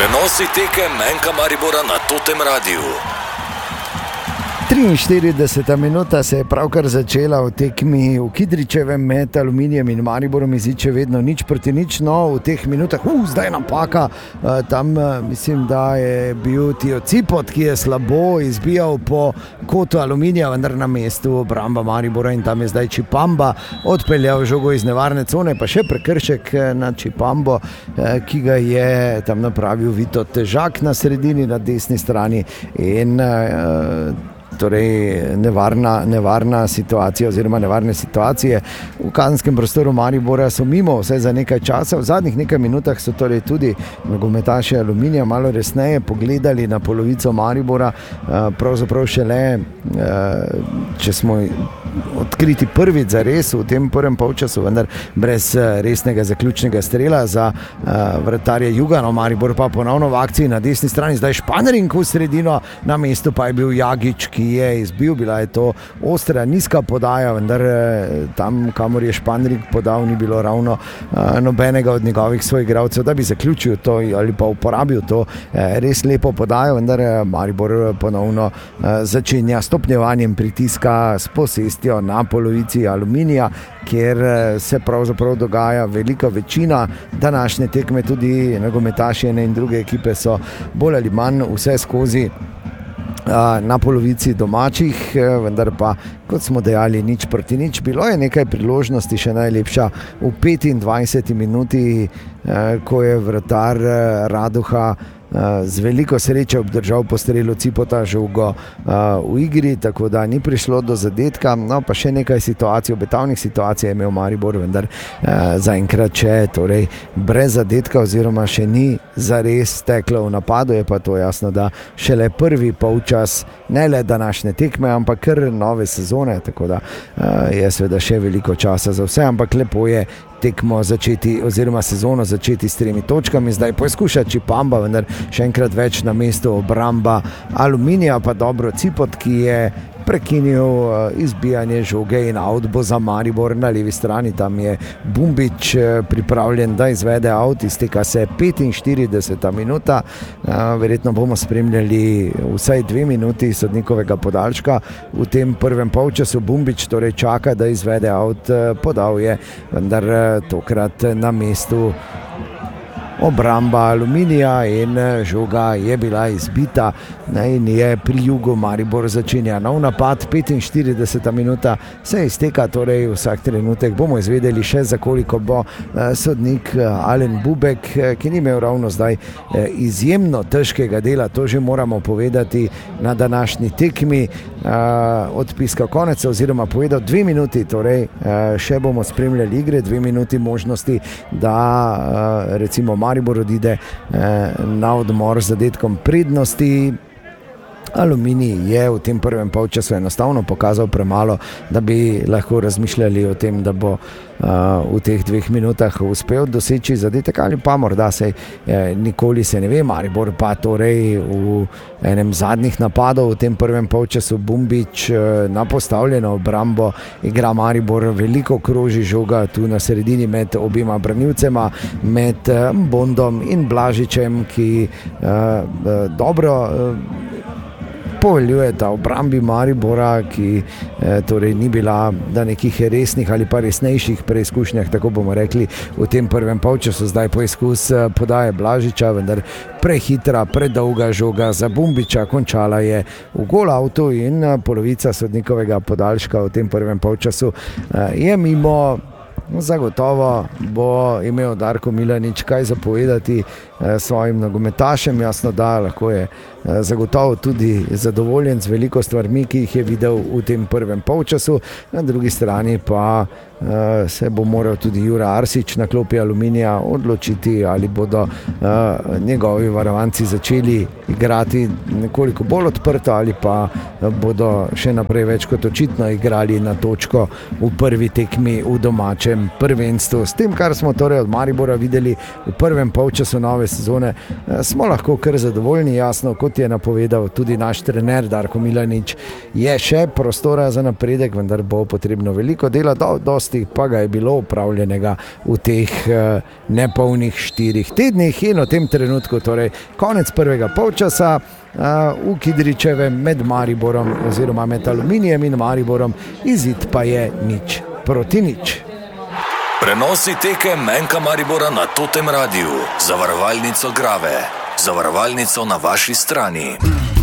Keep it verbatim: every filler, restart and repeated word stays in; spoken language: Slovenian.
Prenosi tekem Enka Maribora na Totem Radiu. triinštirideseta minuta se je pravkar začela v tekmi v Kidričevem med Aluminijem in Mariborom, izid še vedno nič proti nič, no v teh minutah, uh, zdaj napaka, uh, tam uh, mislim, da je bil Tijo Cipot, ki je slabo izbijal po kotu Aluminija, vendar na mestu obramba Maribora, in tam je zdaj Čipamba odpeljal žogo iz nevarne cone, pa še prekršek na Čipambo, uh, ki ga je tam napravil Vito Težak na sredini, na desni strani, in uh, torej nevarna, nevarna situacija oziroma nevarne situacije v kazenskem prostoru Maribora so mimo vsaj za nekaj časa. V zadnjih nekaj minutah so torej tudi nogometaši Aluminija malo resneje pogledali na polovico Maribora, pravzaprav šele, če smo odkriti prvič za res v tem prvem polčasu, vendar brez resnega zaključnega strela za vratarje Juga, no Maribor pa ponovno v akciji na desni strani, zdaj Španring v sredino, na mestu pa je bil Jagič, ki je izbil, bila je to ostra, nizka podaja, vendar tam, kamor je Španring podal, ni bilo ravno nobenega od njegovih svojih igralcev, da bi zaključil to ali pa uporabil to res lepo podajo, vendar Maribor ponovno začenja stopnjevanjem pritiska s posestjo na polovici Aluminija, kjer se pravzaprav dogaja velika večina današnje tekme, tudi nogometaši ene in druge ekipe so bolj ali manj vse skozi na polovici domačih, vendar pa, kot smo dejali, nič proti nič. Bilo je nekaj priložnosti, še najlepša v petindvajseti minuti, ko je vratar Raduha z veliko sreče obdržal po strelu Cipota žogo v igri, tako da ni prišlo do zadetka. No, pa še nekaj situacij, obetavnih situacij je imel Maribor, vendar zaenkrat še torej brez zadetka oziroma še ni zares teklo v napadu, je pa to jasno, da šele prvi polčas ne le današnje tekme, ampak kar nove sezone, tako da je seveda še veliko časa za vse, ampak lepo je tekmo začeti oziroma sezono začeti s tremi točkami. Zdaj poskuša Čipamba, vendar še enkrat več na mestu obramba Aluminija, pa dobro Cipot, ki je prekinil izbijanje žoge in out bo za Maribor na levi strani. Tam je Bumbič pripravljen, da izvede out, izteka se petinštirideseta minuta. Verjetno bomo spremljali vsaj dve minuti sodnikovega podaljška v tem prvem polčasu. Bumbič torej čaka, da izvede out, podal je, vendar tokrat na mestu obramba Aluminija in žoga je bila izbita in je pri Jugu Maribor začenja nov napad. petinštirideseta minuta se izteka, torej vsak trenutek bomo izvedeli še za koliko bo sodnik Alen Bubek, ki ni imel ravno zdaj izjemno težkega dela, to že moramo povedati na današnji tekmi. Odpiska konec oziroma povedal dve minuti, torej še bomo spremljali igre, dve minuti možnosti, da recimo Maribor odide na odmor z zadetkom prednosti. Aluminij je v tem prvem polčasu enostavno pokazal premalo, da bi lahko razmišljali o tem, da bo v teh dveh minutah uspel doseči zadetek, ali pa morda se nikoli se ne ve. Maribor pa torej v enem zadnjih napadov v tem prvem polčasu Bumbič na postavljeno obrambo igra Maribor, veliko kroži žoga tu na sredini med obima branilcema, med Bondom in Blažičem, ki dobro poveljujeta obrambi Maribora, ki eh, torej ni bila na nekih resnih ali pa resnejših preizkušnjah, tako bomo rekli, v tem prvem polčasu. Zdaj poizkus podaje Blažiča, vendar prehitra, predolga žoga za Bumbiča, končala je v gol avtu in polovica sodnikovega podaljška v tem prvem polčasu eh, je mimo. Zagotovo bo imel Darko Milanič kaj zapovedati svojim nogometašem, jasno da lahko je zagotovo tudi zadovoljen z veliko stvarmi, ki jih je videl v tem prvem polčasu. Na drugi strani pa se bo moral tudi Jura Arsič na klopi Aluminija odločiti, ali bodo njegovi varovanci začeli igrati nekoliko bolj odprto ali pa bodo še naprej več kot očitno igrali na točko v prvi tekmi v domačem prvenstvu. S tem, kar smo torej od Maribora videli v prvem polčasu nove sezone, smo lahko kar zadovoljni. Jasno, kot je napovedal tudi naš trener Darko Milanič, je še prostora za napredek, vendar bo potrebno veliko dela. Do, dosti gostih, pa ga je bilo upravljenega v teh uh, nepolnih štirih tednih in v tem trenutku, torej konec prvega polčasa uh, v Kidričevem med Mariborom oziroma med Aluminijem in Mariborom, izid pa je nič proti nič. Prenosi tekem M K Maribora na Totem Radiu, zavarovalnico Grave, zavarovalnico na vaši strani.